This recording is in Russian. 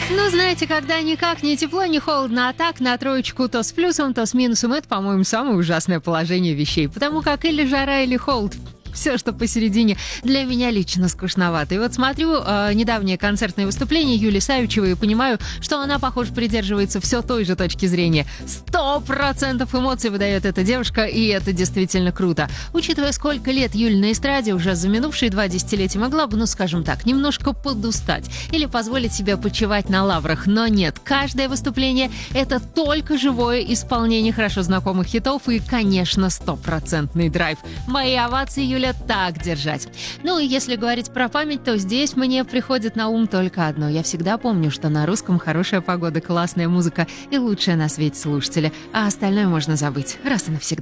Ну, знаете, когда никак не тепло, не холодно, а так на троечку то с плюсом, то с минусом, это, по-моему, самое ужасное положение вещей. Потому как или жара, или холод. Все, что посередине, для меня лично скучновато. И вот смотрю недавнее концертное выступление Юли Савичевой и понимаю, что она, похоже, придерживается все той же точки зрения. 100% эмоций выдает эта девушка, и это действительно круто. Учитывая, сколько лет Юль на эстраде, уже за минувшие 2 десятилетия могла бы, ну, скажем так, немножко подустать или позволить себе почивать на лаврах. Но нет, каждое выступление — это только живое исполнение хорошо знакомых хитов и, конечно, 100% драйв. Мои овации, Юля, так держать. Ну и если говорить про память, то здесь мне приходит на ум только одно. Я всегда помню, что на русском хорошая погода, классная музыка и лучшие на свете слушатели, а остальное можно забыть раз и навсегда.